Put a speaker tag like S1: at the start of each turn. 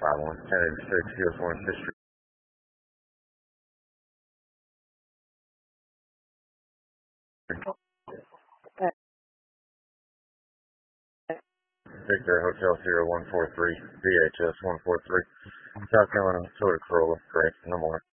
S1: 5-1, 1086, US 1 History. Victor Hotel Sierra 143, VHS 143, South Carolina, Toyota Corolla, gray, no more.